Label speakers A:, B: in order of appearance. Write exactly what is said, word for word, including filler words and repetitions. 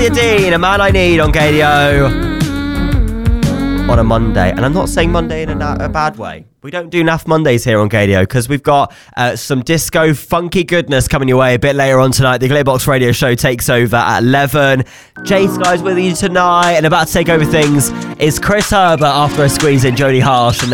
A: Olivia Dean, A Man I Need on K D O on a Monday. And I'm not saying Monday in a, na- a bad way. We don't do N A F Mondays here on K D O because we've got uh, some disco funky goodness coming your way a bit later on tonight. The Glitterbox Radio Show takes over at eleven. Jay Sky's with you tonight, and about to take over things is Chris Herbert after a squeeze in Jodie Harsh. And